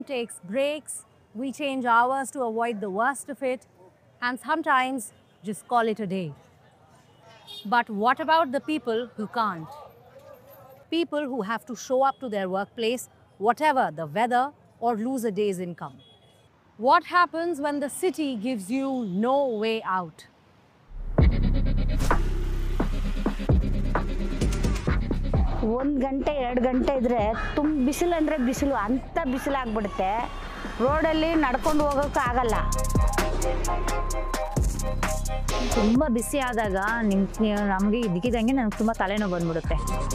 Takes breaks, we change hours to avoid the worst of it, and sometimes just call it a day. But what about the people who can't? People who have to show up to their workplace, whatever the weather, or lose a day's income. What happens when the city gives you no way out? ಒಂದು ಗಂಟೆ 2 ಗಂಟೆ ಇದ್ದರೆ ಬಿಸಿಲು ಅಂದರೆ ಬಿಸಿಲು ಅಂಥ ಬಿಸಿಲಾಗ್ಬಿಡುತ್ತೆ. ರೋಡಲ್ಲಿ ನಡ್ಕೊಂಡು ಹೋಗೋಕ್ಕೂ ಆಗಲ್ಲ. ತುಂಬ ಬಿಸಿ ಆದಾಗ ನಮಗೆ ಇದ್ದಕ್ಕಿದ್ದಂಗೆ ನನಗೆ ತುಂಬ ತಲೆನೋವು ಬಂದ್ಬಿಡುತ್ತೆ.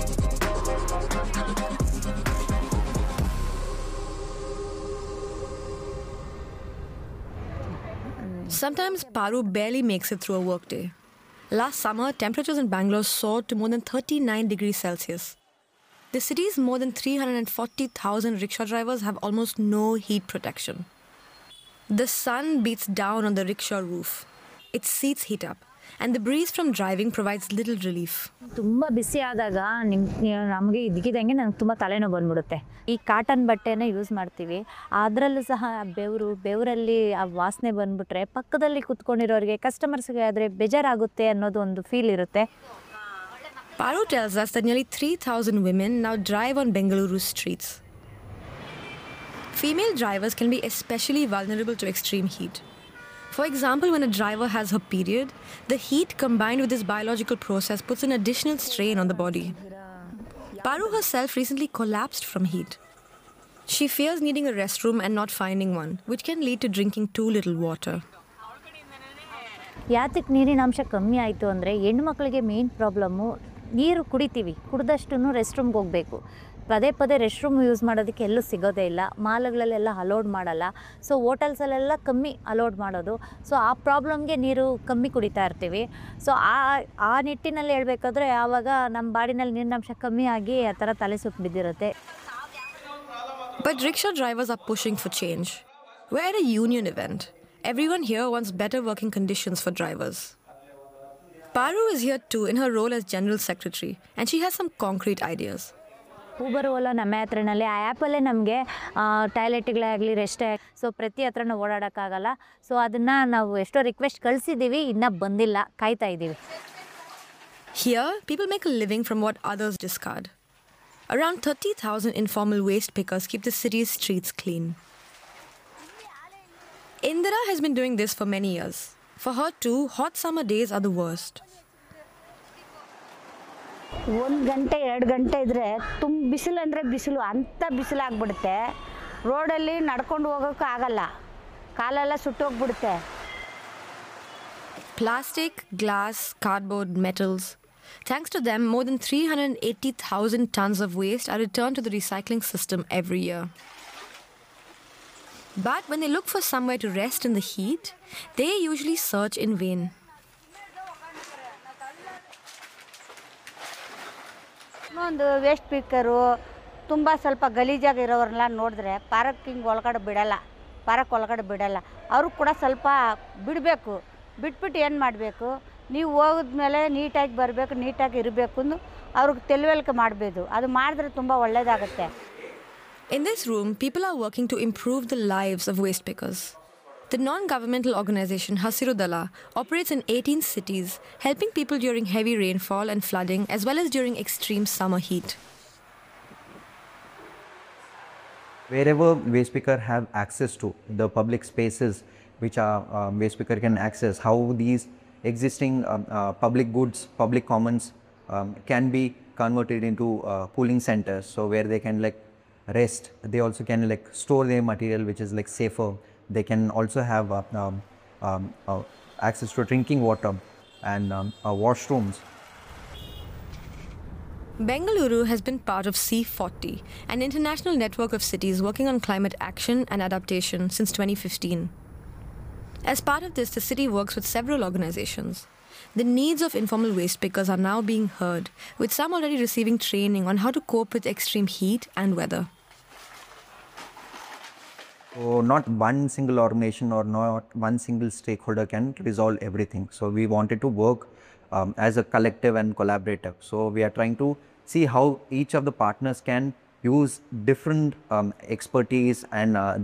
Sometimes Paru barely makes it through a workday. Last summer, temperatures in Bangalore soared to more than 39 degrees Celsius. The city's more than 340,000 rickshaw drivers have almost no heat protection. The sun beats down on the rickshaw roof. Its seats heat up, and the breeze from driving provides little relief. ತುಂಬ ಬಿಸಿ ಆದಾಗ ನಮಗೆ ಇದ್ದಕ್ಕಿದ್ದಂಗೆ ನನಗೆ ತುಂಬ ತಲೆನೋವು ಬಂದ್ಬಿಡುತ್ತೆ. ಈ cotton ಬಟ್ಟೆನ ಯೂಸ್ ಮಾಡ್ತೀವಿ. ಅದರಲ್ಲೂ ಸಹ ಬೆವರಲ್ಲಿ ಆ ವಾಸನೆ ಬಂದ್ಬಿಟ್ರೆ ಪಕ್ಕದಲ್ಲಿ ಕೂತ್ಕೊಂಡಿರೋರಿಗೆ ಕಸ್ಟಮರ್ಸ್ಗೆ ಆದರೆ ಬೇಜಾರಾಗುತ್ತೆ ಅನ್ನೋದು ಒಂದು ಫೀಲ್ ಇರುತ್ತೆ. Paru tells us that nearly 3,000 women now drive on Bengaluru's streets. Female drivers can be especially vulnerable to extreme heat. For example, when a driver has her period, the heat combined with this biological process puts an additional strain on the body. Paru herself recently collapsed from heat. She fears needing a restroom and not finding one, which can lead to drinking too little water. ಯಾತಕ್ಕೆ ನೀರಿನ ಅಂಶ ಕಮ್ಮಿ ಆಯಿತು ಅಂದರೆ ಹೆಣ್ಮಕ್ಳಿಗೆ main problem ನೀರು ಕುಡಿತೀವಿ, ಕುಡಿದಷ್ಟು rest ರೂಮ್ಗೆ ಹೋಗಬೇಕು. ಪದೇ ಪದೇ ರೆಸ್ಟ್ ರೂಮ್ ಯೂಸ್ ಮಾಡೋದಕ್ಕೆ ಎಲ್ಲೂ ಸಿಗೋದೇ ಇಲ್ಲ. ಮಾಲ್ಗಳಲ್ಲೆಲ್ಲ ಅಲೋಡ್ ಮಾಡಲ್ಲ. ಸೊ ಹೋಟೆಲ್ಸಲ್ಲೆಲ್ಲ ಕಮ್ಮಿ ಅಲೋಡ್ ಮಾಡೋದು. ಸೊ ಆ ಪ್ರಾಬ್ಲಮ್ಗೆ ನೀರು ಕಮ್ಮಿ ಕುಡಿತಾ ಇರ್ತೀವಿ. ಸೊ ಆ ನಿಟ್ಟಿನಲ್ಲಿ ಹೇಳ್ಬೇಕಾದ್ರೆ ಆವಾಗ ನಮ್ಮ ಬಾಡಿನಲ್ಲಿ ನೀರಿನಂಶ ಕಮ್ಮಿ ಆಗಿ ಆ ಥರ ತಲೆ ಸುತ್ತು ಬಿದ್ದಿರುತ್ತೆ. But rickshaw drivers are pushing for change. We're at a union event. Everyone here wants better working conditions for drivers. Paru is here too in her role as General Secretary, and she has some concrete ideas. Uber Ola ನಮ್ಮ ಹತ್ರನಲ್ಲಿ ಆ ಆ್ಯಪಲ್ಲೇ ನಮಗೆ ಟಾಯ್ಲೆಟ್ಗಳೇ ಆಗಲಿ ರೆಸ್ಟೇ so ಪ್ರತಿ ಹತ್ರನೂ ಓಡಾಡೋಕ್ಕಾಗಲ್ಲ. So ಅದನ್ನು ನಾವು ಎಷ್ಟೋ request ಕಳಿಸಿದ್ದೀವಿ, ಇನ್ನೂ ಬಂದಿಲ್ಲ, ಕಾಯ್ತಾ ಇದ್ದೀವಿ. Here, people make a living from what others discard. Around 30,000 informal waste pickers keep the city's streets clean. Indira has been doing this for many years. For her too, hot summer days are the worst. ಒಂದು ಗಂಟೆ 2 ಗಂಟೆ ಇದ್ದರೆ ಬಿಸಿಲು ಅಂದರೆ ಬಿಸಿಲು ಅಂಥ ಬಿಸಿಲಾಗ್ಬಿಡುತ್ತೆ. ರೋಡಲ್ಲಿ ನಡ್ಕೊಂಡು ಹೋಗೋಕ್ಕೂ ಆಗಲ್ಲ. ಕಾಲೆಲ್ಲ ಸುಟ್ಟೋಗ್ಬಿಡುತ್ತೆ. Plastic, glass, cardboard, metals. Thanks to them, more than 380,000 tons of waste are returned to the recycling system every year. But when they look for somewhere to rest in the heat, they usually search in vain. ಇನ್ನೊಂದು waste ಪಿಕ್ಕರು ತುಂಬ ಸ್ವಲ್ಪ ಗಲೀಜಾಗಿ ಇರೋವ್ರನ್ನೆಲ್ಲ ನೋಡಿದ್ರೆ parking ಒಳಗಡೆ ಬಿಡಲ್ಲ. ಅವರು ಕೂಡ ಸ್ವಲ್ಪ ಬಿಡಬೇಕು. ಬಿಟ್ಬಿಟ್ಟು ಏನು ಮಾಡಬೇಕು, ನೀವು ಹೋಗಿದ್ಮೇಲೆ ನೀಟಾಗಿ ಬರಬೇಕು, ನೀಟಾಗಿ ಇರಬೇಕು ಅಂದು ಅವ್ರಿಗೆ ತಿಳುವಳಿಕೆ ಮಾಡಬೇಕು. ಅದು ಮಾಡಿದ್ರೆ ತುಂಬ ಒಳ್ಳೆಯದಾಗುತ್ತೆ. In this room, people are working to improve the lives of waste pickers. The non-governmental organization Hasiru Dala operates in 18 cities, helping people during heavy rainfall and flooding, as well as during extreme summer heat. Wherever waste picker have access to the public spaces which are waste picker can access, how these existing public goods, public commons can be converted into cooling centers, so where they can like rest. They also can like store their material, which is like safer. They can also have access to drinking water and washrooms. Bengaluru has been part of C40, an international network of cities working on climate action and adaptation since 2015. As part of this, the city works with several organizations. The needs of informal waste pickers are now being heard, with some already receiving training on how to cope with extreme heat and weather. So not one single organization or not one single stakeholder can resolve everything. So we wanted to work as a collective and collaborative. So we are trying to see how each of the partners can use different expertise and